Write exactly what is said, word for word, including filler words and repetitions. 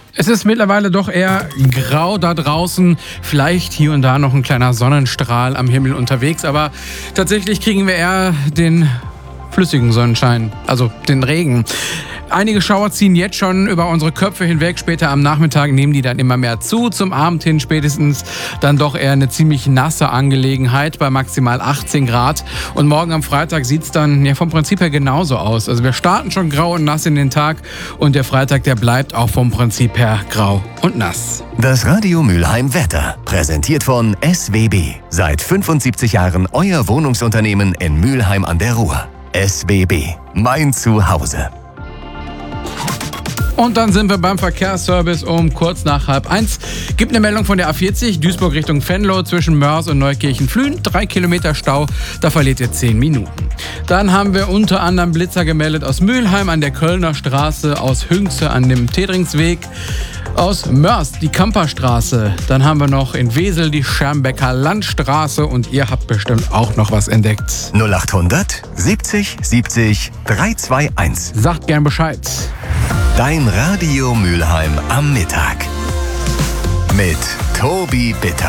Es ist mittlerweile doch eher grau da draußen, vielleicht hier und da noch ein kleiner Sonnenstrahl am Himmel unterwegs, aber tatsächlich kriegen wir eher den flüssigen Sonnenschein, also den Regen. Einige Schauer ziehen jetzt schon über unsere Köpfe hinweg. Später am Nachmittag nehmen die dann immer mehr zu. Zum Abend hin spätestens dann doch eher eine ziemlich nasse Angelegenheit bei maximal achtzehn Grad. Und morgen am Freitag sieht es dann ja vom Prinzip her genauso aus. Also wir starten schon grau und nass in den Tag und der Freitag, der bleibt auch vom Prinzip her grau und nass. Das Radio Mülheim Wetter, präsentiert von S W B. Seit fünfundsiebzig Jahren euer Wohnungsunternehmen in Mülheim an der Ruhr. S W B, mein Zuhause. Und dann sind wir beim Verkehrsservice um kurz nach halb eins. Gibt eine Meldung von der A vierzig, Duisburg Richtung Venlo zwischen Mörs und Neukirchen-Flühen. Drei Kilometer Stau, da verliert ihr zehn Minuten. Dann haben wir unter anderem Blitzer gemeldet aus Mülheim an der Kölner Straße, aus Hünxe an dem Tedringsweg, aus Mörs die Kamperstraße. Dann haben wir noch in Wesel die Schermbecker Landstraße und ihr habt bestimmt auch noch was entdeckt. null achthundert siebzig siebzig dreihunderteinundzwanzig. Sagt gern Bescheid. Dein Radio Mülheim am Mittag. Mit Tobi Bitter.